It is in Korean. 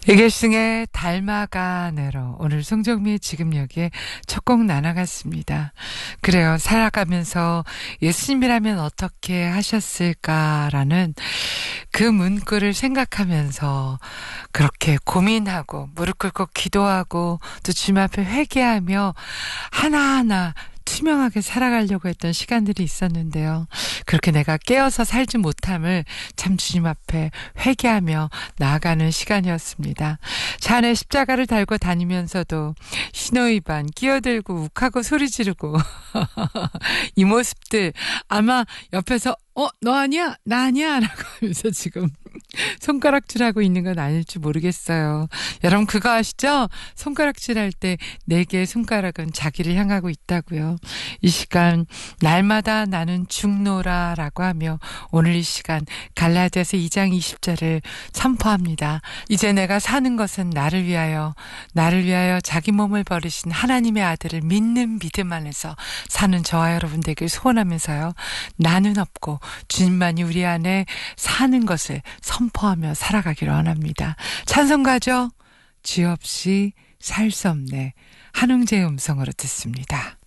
이길승의 닮아가네로 오늘 송정미의 지금 여기에 첫 곡 나눠갔습니다. 그래요. 살아가면서 예수님이라면 어떻게 하셨을까라는 그 문구를 생각하면서 그렇게 고민하고 무릎 꿇고 기도하고 또 주님 앞에 회개하며 하나하나 투명하게 살아가려고 했던 시간들이 있었는데요. 그렇게 내가 깨어서 살지 못함을 참 주님 앞에 회개하며 나아가는 시간이었습니다. 차 안에 십자가를 달고 다니면서도 신호위반 끼어들고 욱하고 소리 지르고 이 모습들 아마 옆에서 너 아니야? 나 아니야? 라고 하면서 지금 손가락질하고 있는 건 아닐지 모르겠어요. 여러분 그거 아시죠? 손가락질할 때 4개의 손가락은 자기를 향하고 있다고요. 이 시간 날마다 나는 죽노라 라고 하며 오늘 이 시간 갈라디아서 2장 20절을 선포합니다. 이제 내가 사는 것은 나를 위하여 자기 몸을 버리신 하나님의 아들을 믿는 믿음 안에서 사는 저와 여러분들에게 소원하면서요. 나는 없고 주님만이 우리 안에 사는 것을 선포하며 살아가기를 원합니다. 찬송가죠. 주 없이 살 수 없네. 한웅재의 음성으로 듣습니다.